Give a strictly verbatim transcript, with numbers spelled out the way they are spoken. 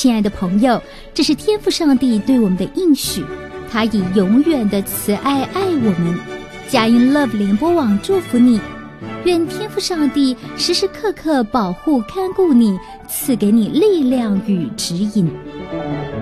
亲爱的朋友，这是天父上帝对我们的应许，他以永远的慈爱爱我们。佳音 Love 联播网祝福你，愿天父上帝时时刻刻保护看顾你，赐给你力量与指引。